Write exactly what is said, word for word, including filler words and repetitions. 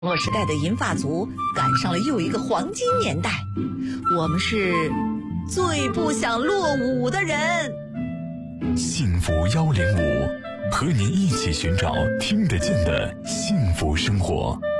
网络时代的银发族赶上了又一个黄金年代，我们是最不想落伍的人。 幸福幺零五，和您一起寻找听得见的幸福生活。